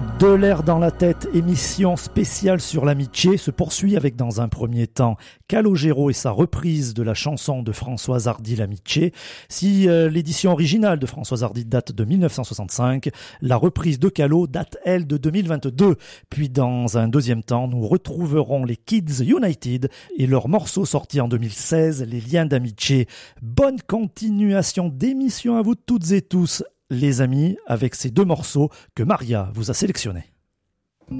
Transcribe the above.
De l'air dans la tête, émission spéciale sur l'amitié se poursuit avec dans un premier temps Calogero et sa reprise de la chanson de Françoise Hardy l'amitié. Si l'édition originale de Françoise Hardy date de 1965, la reprise de Calo date elle de 2022. Puis dans un deuxième temps, nous retrouverons les Kids United et leur morceau sorti en 2016, Les liens d'amitié. Bonne continuation d'émission à vous toutes et tous, les amis, avec ces deux morceaux que Maria vous a sélectionnés.